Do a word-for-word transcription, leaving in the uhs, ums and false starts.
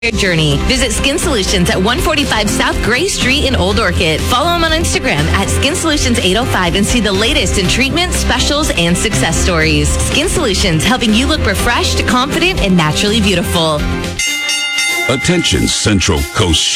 journey. Visit Skin Solutions at one forty-five South Gray Street in Old Orchid. Follow them on Instagram at Skin Solutions eight oh five and see the latest in treatments, specials, and success stories. Skin Solutions, helping you look refreshed, confident, and naturally beautiful. Attention Central Coast